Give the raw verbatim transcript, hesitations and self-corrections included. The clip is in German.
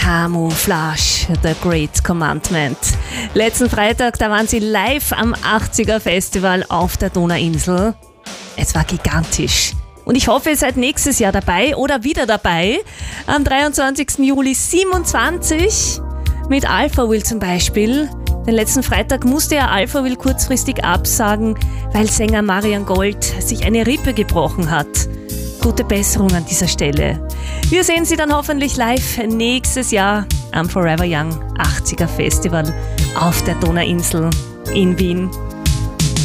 Camouflage, The Great Commandment. Letzten Freitag, da waren sie live am achtziger Festival auf der Donauinsel. Es war gigantisch. Und ich hoffe, ihr seid nächstes Jahr dabei oder wieder dabei. Am dreiundzwanzigsten Juli siebenundzwanzig mit Alpha Will zum Beispiel. Den letzten Freitag musste ja Alpha Will kurzfristig absagen, weil Sänger Marian Gold sich eine Rippe gebrochen hat. Gute Besserung an dieser Stelle. Wir sehen Sie dann hoffentlich live nächstes Jahr am Forever Young achtziger Festival auf der Donauinsel in Wien.